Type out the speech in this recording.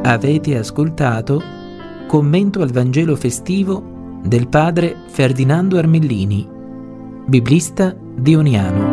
Avete ascoltato Commento al Vangelo festivo del padre Ferdinando Armellini, biblista di Oniano.